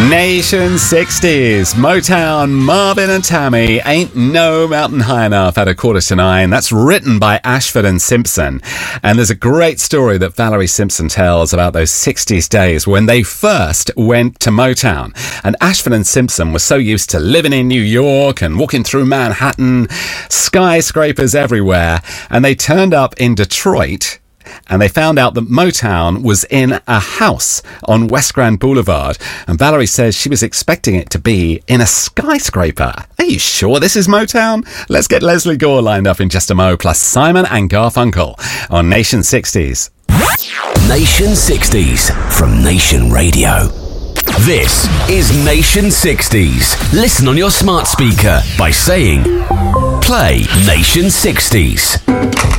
Nation 60s, Motown, Marvin and Tammy, Ain't No Mountain High Enough at 8:45. That's written by Ashford and Simpson. And there's a great story that Valerie Simpson tells about those 60s days when they first went to Motown. And Ashford and Simpson were so used to living in New York and walking through Manhattan, skyscrapers everywhere. And they turned up in Detroit, and they found out that Motown was in a house on West Grand Boulevard. And Valerie says she was expecting it to be in a skyscraper. Are you sure this is Motown? Let's get Leslie Gore lined up in just a mo, plus Simon and Garfunkel on Nation 60s. Nation 60s from Nation Radio. This is Nation 60s. Listen on your smart speaker by saying, play Nation 60s.